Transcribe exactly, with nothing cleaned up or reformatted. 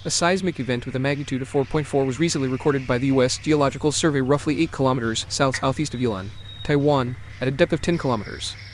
A seismic event with a magnitude of four point four was recently recorded by the U S Geological Survey roughly eight kilometers south-southeast of Yilan, Taiwan, at a depth of ten kilometers.